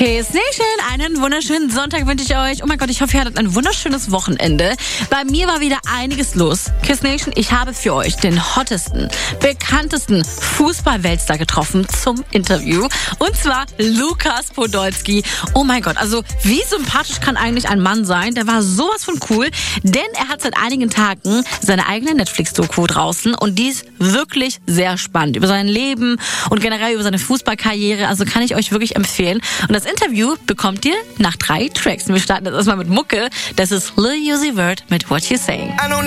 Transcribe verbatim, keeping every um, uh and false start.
Kiss Nation, einen wunderschönen Sonntag wünsche ich euch. Oh mein Gott, ich hoffe, ihr hattet ein wunderschönes Wochenende. Bei mir war wieder einiges los. Kiss Nation, ich habe für euch den hottesten, bekanntesten Fußball-Weltstar getroffen zum Interview. Und zwar Lukas Podolski. Oh mein Gott, also wie sympathisch kann eigentlich ein Mann sein? Der war sowas von cool, denn er hat seit einigen Tagen seine eigene Netflix-Doku draußen und die ist wirklich sehr spannend. Über sein Leben und generell über seine Fußballkarriere. Also kann ich euch wirklich empfehlen. Und das Interview bekommt ihr nach drei Tracks. Wir starten jetzt erstmal mit Mucke. Das ist Lil Uzi Vert mit What You Saying.